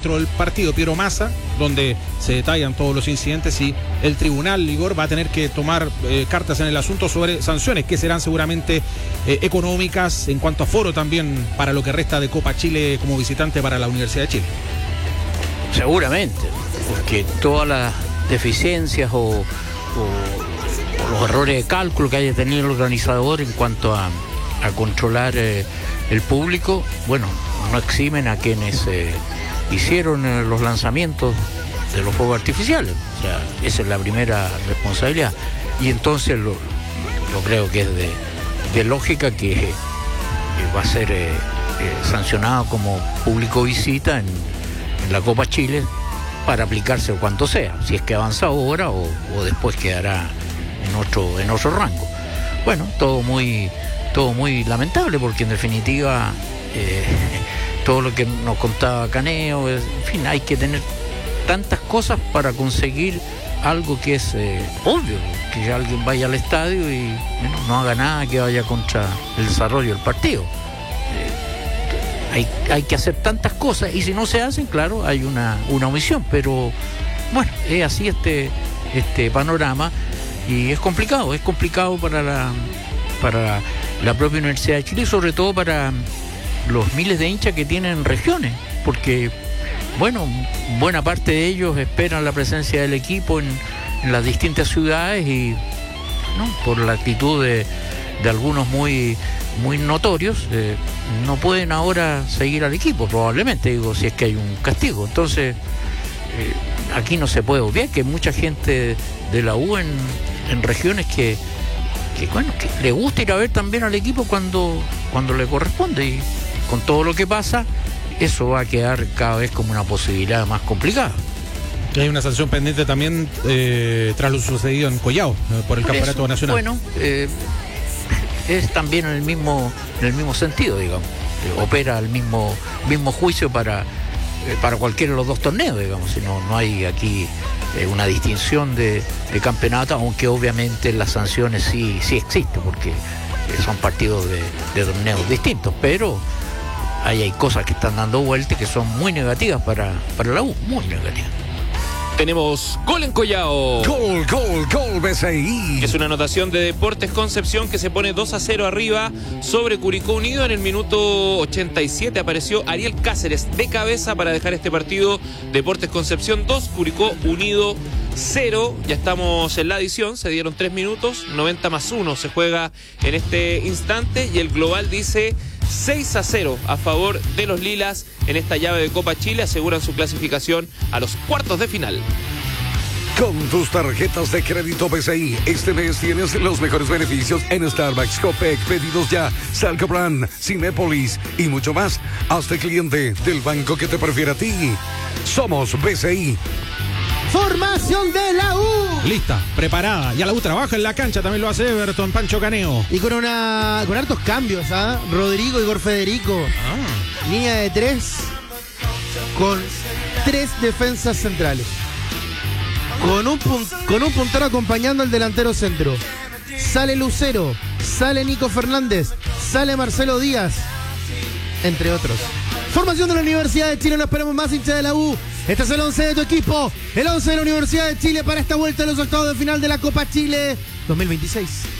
dentro del partido Piero Massa, donde se detallan todos los incidentes, y el tribunal, Igor, va a tener que tomar cartas en el asunto sobre sanciones que serán seguramente económicas, en cuanto a foro también para lo que resta de Copa Chile como visitante para la Universidad de Chile. Seguramente, porque todas las deficiencias o los errores de cálculo que haya tenido el organizador en cuanto a controlar el público, bueno, no eximen a quienes hicieron los lanzamientos de los fuegos artificiales. O sea, esa es la primera responsabilidad. Y entonces lo creo que es de lógica que va a ser sancionado como público visita en la Copa Chile para aplicarse cuanto sea, si es que avanza ahora o después quedará en otro rango. Bueno, todo muy lamentable, porque en definitiva todo lo que nos contaba Caneo, en fin, hay que tener tantas cosas para conseguir algo que es obvio, que alguien vaya al estadio y no haga nada que vaya contra el desarrollo del partido. Hay que hacer tantas cosas, y si no se hacen, claro, hay una omisión, pero bueno, es así este panorama, y es complicado para la propia Universidad de Chile, y sobre todo para los miles de hinchas que tienen regiones, porque bueno, buena parte de ellos esperan la presencia del equipo en las distintas ciudades, y por la actitud de algunos muy notorios, no pueden ahora seguir al equipo, probablemente, digo, si es que hay un castigo. Entonces, aquí no se puede obviar que hay mucha gente de la U en regiones que le gusta ir a ver también al equipo cuando le corresponde, y con todo lo que pasa, eso va a quedar cada vez como una posibilidad más complicada. Hay una sanción pendiente también tras lo sucedido en Collao por el Campeonato Nacional. Bueno, es también en el mismo sentido, digamos. Opera el mismo juicio para cualquiera de los dos torneos, digamos. Si no hay aquí una distinción de campeonato, aunque obviamente las sanciones sí existen, porque son partidos de torneos distintos, pero hay cosas que están dando vuelta que son muy negativas para la U, muy negativas. Tenemos gol en Collao. Gol BCI. Es una anotación de Deportes Concepción, que se pone 2-0 arriba sobre Curicó Unido. En el minuto 87 apareció Ariel Cáceres de cabeza para dejar este partido. Deportes Concepción 2, Curicó Unido 0. Ya estamos en la adición, se dieron 3 minutos, 90 más 1 se juega en este instante, y el global dice 6-0 a favor de los Lilas en esta llave de Copa Chile. Aseguran su clasificación a los cuartos de final. Con tus tarjetas de crédito BCI, este mes tienes los mejores beneficios en Starbucks, Copec, Pedidos Ya, Salcoplan, Cinépolis y mucho más. Hazte cliente del banco que te prefiere a ti. Somos BCI. Formación de la U. Lista, preparada. Ya la U trabaja en la cancha, también lo hace Everton, Pancho Caneo. Y con hartos cambios, Rodrigo, Igor Federico. Línea de 3 con 3 defensas centrales. Con un puntero acompañando al delantero centro. Sale Lucero, sale Nico Fernández, sale Marcelo Díaz, entre otros. Formación de la Universidad de Chile, no esperamos más, hincha de la U. Este es el 11 de tu equipo, el 11 de la Universidad de Chile para esta vuelta de los octavos de final de la Copa Chile 2026.